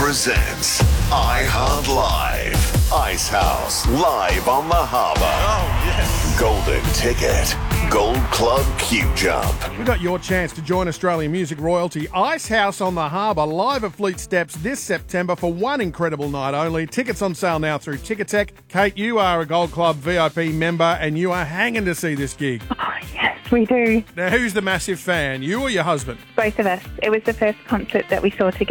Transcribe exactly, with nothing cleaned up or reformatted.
presents iHeart Live. Icehouse live on the harbour. Oh, yes. Golden Ticket. Gold Club Q Jump. We got your chance to join Australian music royalty Icehouse on the Harbour live at Fleet Steps this September for one incredible night only. Tickets on sale now through Ticketek. Kate, you are a Gold Club V I P member and you are hanging to see this gig. Oh, yes, we do. Now, who's the massive fan, you or your husband? Both of us. It was the first concert that we saw together.